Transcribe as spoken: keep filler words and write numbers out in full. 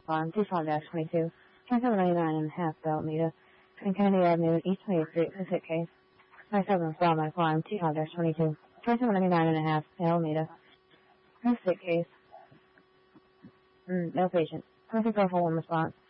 Farm, two five twenty-two, twenty-seven ninety-nine and a half, Alameda, twenty Kennedy Avenue, East twentieth Street, for sick case. twenty-seven Wildlife Farm, two five twenty-two, twenty-seven ninety-nine and a half, Alameda, for sick case. Mm, no patient. twenty-six oh four one response.